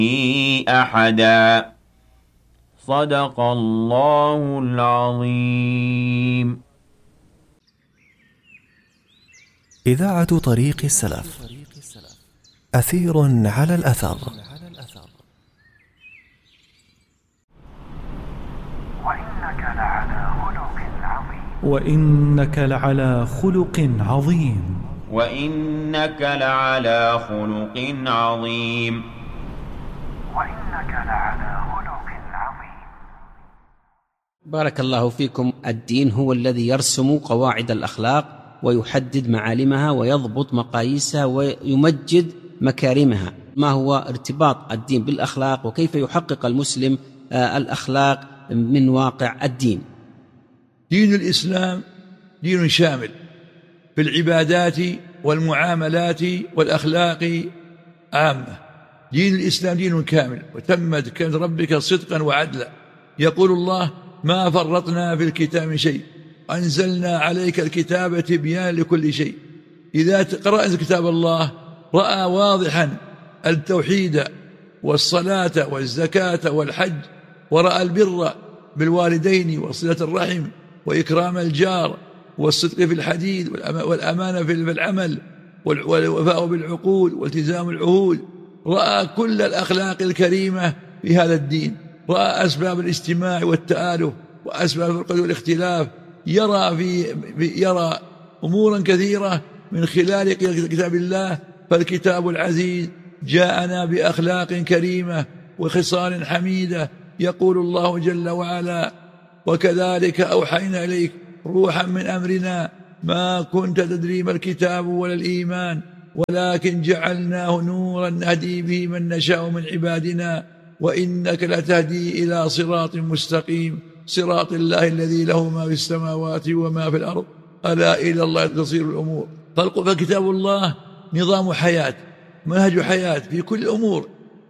أحدا. صدق الله العظيم. إذاعة طريق السلف، أثير على الأثر. وإنك لعلى خلق عظيم. وإنك لعلى خلق عظيم. بارك الله فيكم. الدين هو الذي يرسم قواعد الأخلاق ويحدد معالمها ويضبط مقاييسها ويمجد مكارمها. ما هو ارتباط الدين بالأخلاق وكيف يحقق المسلم الأخلاق من واقع الدين؟ دين الإسلام دين شامل في العبادات والمعاملات والأخلاق عامة. دين الإسلام دين كامل وتمت كلمة ربك صدقا وعدلا. يقول الله: ما فرطنا في الكتاب من شيء، أنزلنا عليك الكتاب تبيان لكل شيء. إذا قرأت كتاب الله رأى واضحا التوحيد والصلاة والزكاة والحج، ورأى البر بالوالدين وصلة الرحم وإكرام الجار والصدق في الحديث والأمانة في العمل والوفاء بالعقود والتزام العهود. رأى كل الأخلاق الكريمة في هذا الدين. رأى أسباب الاجتماع والتآلف وأسباب الفرقة والاختلاف. يرى أمورا كثيرة من خلال كتاب الله. فالكتاب العزيز جاءنا بأخلاق كريمة وخصال حميدة. يقول الله جل وعلا: وكذلك أوحينا إليك روحا من أمرنا ما كنت تدري ما الكتاب ولا الإيمان ولكن جعلناه نورا نهدي به من نشاء من عبادنا وإنك لتهدي إلى صراط مستقيم صراط الله الذي له ما في السماوات وما في الأرض ألا إلى الله تصير الأمور. فكتاب الله نظام حياة، منهج حياة في كل الأمور،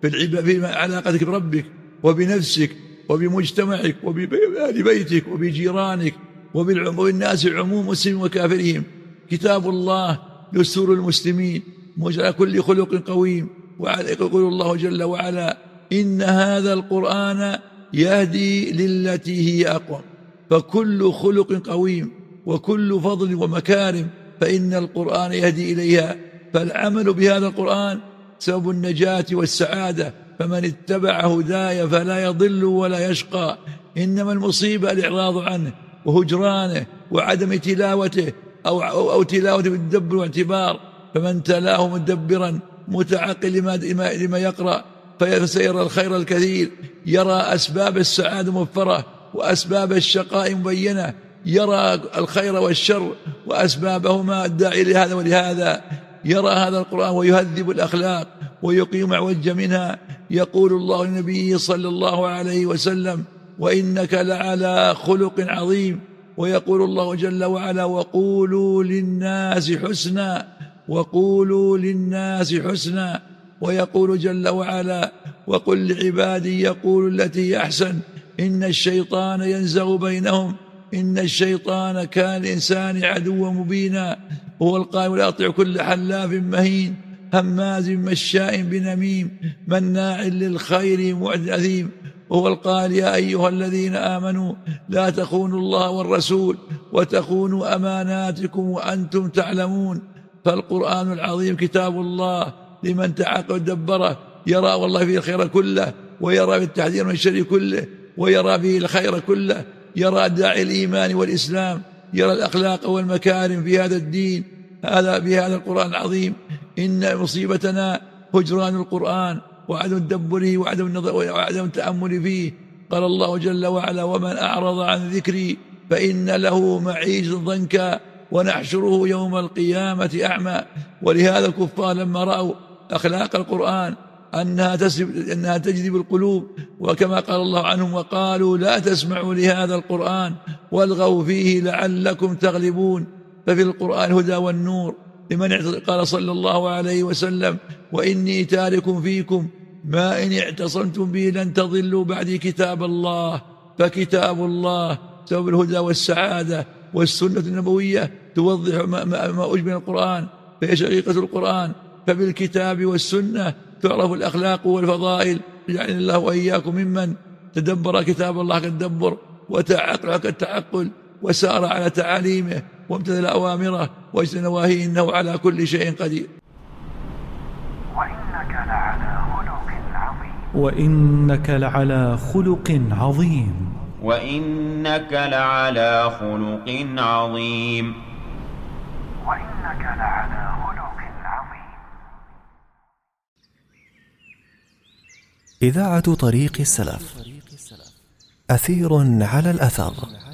في علاقتك بربك وبنفسك وبمجتمعك وبأهل بيتك وبجيرانك وبالناس العموم مسلم وكافرهم. كتاب الله دستور المسلمين على كل خلق قويم. ويقول الله جل وعلا: إن هذا القرآن يهدي للتي هي أقوم. فكل خلق قويم وكل فضل ومكارم فإن القرآن يهدي إليها. فالعمل بهذا القرآن سبب النجاة والسعادة. فمن اتبع هداي فلا يضل ولا يشقى. إنما المصيبة الإعراض عنه وهجرانه وعدم تلاوته أو تلاوته بالتدبر واعتبار. فمن تلاه مدبرا متعقل لما يقرأ فسيرى الخير الكثير. يرى أسباب السعادة موفرة وأسباب الشقاء مبينة. يرى الخير والشر وأسبابهما الداعي لهذا ولهذا. يرى هذا القرآن ويهذب الأخلاق ويقيم عوج منها. يقول الله لنبيه صلى الله عليه وسلم: وإنك لعلى خلق عظيم. ويقول الله جل وعلا: وقولوا للناس حسنا وقولوا للناس حسنا. ويقول جل وعلا: وقل لعبادي يقول التي أحسن إن الشيطان ينزغ بينهم إن الشيطان كان الإنسان عدوا مبينا. هو القائل: ولا يطيع كل حلاف مهين هماز مشاء بنميم مناع للخير معتد أثيم. وهو القائل: يا أيها الذين آمنوا لا تخونوا الله والرسول وتخونوا أماناتكم وأنتم تعلمون. فالقرآن العظيم كتاب الله لمن تعقل ودبره يرى والله فيه الخير كله ويرى بالتحذير من الشر كله ويرى به الخير كله. يرى داعي الإيمان والإسلام، يرى الأخلاق والمكارم في هذا الدين بهذا القرآن العظيم. إن مصيبتنا هجران القرآن وعدم تدبره وعدم التأمل فيه. قال الله جل وعلا: ومن أعرض عن ذكري فإن له معيشة ضنكا ونحشره يوم القيامة أعمى. ولهذا الكفار لما رأوا أخلاق القرآن أنها تجذب القلوب، وكما قال الله عنهم: وقالوا لا تسمعوا لهذا القرآن والغوا فيه لعلكم تغلبون. ففي القرآن هدى والنور لمن قال صلى الله عليه وسلم: وإني تارك فيكم ما إن اعتصمتم به لن تضلوا بعدي كتاب الله. فكتاب الله سبب الهدى والسعادة، والسنة النبوية توضح ما أجمل القرآن. فهي شقيقة القرآن فبالكتاب والسنة تعرف الأخلاق والفضائل. جعلنا الله وإياكم ممن تدبر كتاب الله كالتدبر وتعقل كالتعقل وسار على تعاليمه وامتثل أوامره واجتنب نواهيه إنه على كل شيء قدير. وإنك لعلى خلق عظيم. وإنك لعلى خلق عظيم. إذاعة طريق السلف، أثير على الأثر.